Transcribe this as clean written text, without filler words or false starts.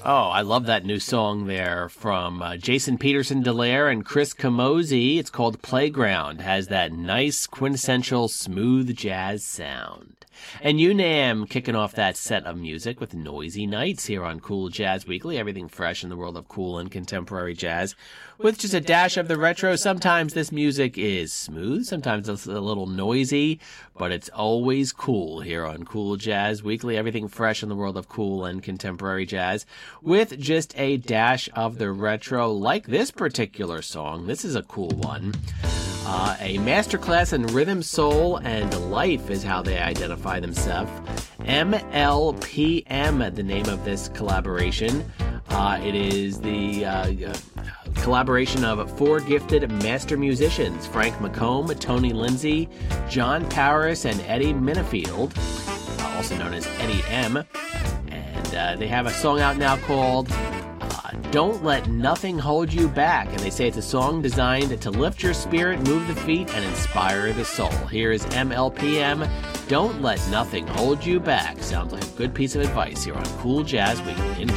Oh, I love that new song there from Jason Peterson Dallaire and Chris Camozzi. It's called Playground. Has that nice quintessential smooth jazz sound. And UNAM kicking off that set of music with Noisy Nights here on Cool Jazz Weekly. Everything fresh in the world of cool and contemporary jazz with just a dash of the retro. Sometimes this music is smooth, sometimes it's a little noisy, but it's always cool here on Cool Jazz Weekly. Everything fresh in the world of cool and contemporary jazz with just a dash of the retro, like this particular song. This is a cool one. A masterclass in rhythm, soul, and life is how they identify themselves. MLPM, the name of this collaboration. It is the collaboration of four gifted master musicians, Frank McComb, Tony Lindsay, John Paris, and Eddie Minifield, also known as Eddie M. And they have a song out now called Don't Let Nothing Hold You Back. And they say it's a song designed to lift your spirit, move the feet, and inspire the soul. Here is MLPM, Don't Let Nothing Hold You Back. Sounds like a good piece of advice here on Cool Jazz Weekly. Enjoy.